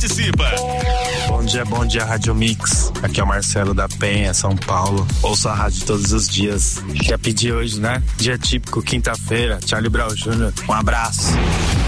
participa. Bom dia, Rádio Mix. Aqui é o Marcelo da Penha, São Paulo. Ouço a rádio todos os dias. Quer pedir hoje, né? Dia típico, quinta-feira. Charlie Brown Jr. Um abraço.